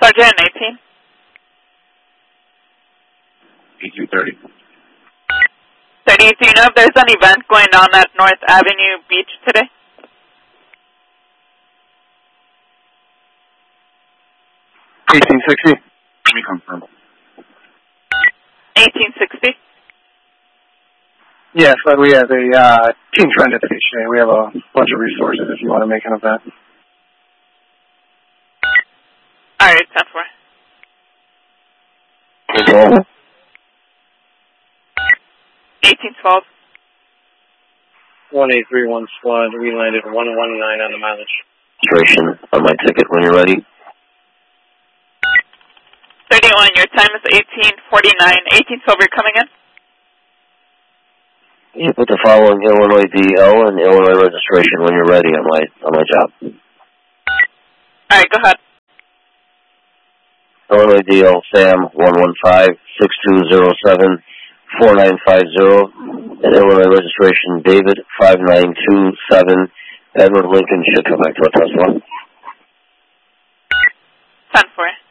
Sergeant 18. 1830. 30, do you know if there's an event going on at North Avenue Beach today? Let me confirm. 1860. Yes, but we have a team trend at the beach today. We have a bunch of resources if you want to make an event. All right, 10-4. 1812. 1831 squad, we landed 119 on the mileage. Registration on my ticket when you're ready. 31, your time is 1849. 1812, you're coming in? You put the following Illinois DL and Illinois registration when you're ready on my job. All right, go ahead. Illinois DL Sam 115-6207-4950 and Illinois registration David 5927. Edward Lincoln should come back to a Tesla. 10-4.